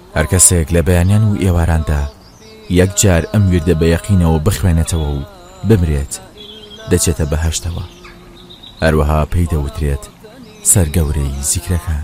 هەر کەسێک لە بەیانیان و ئێواراندا یەکجار ئەم وردە بە یەقینەوە بخوێنێتەوە و بمرێت دەچێتە بەهەشتەوە. هەروەها پێی دەوترێت سەرگەورەی زیکرەکان.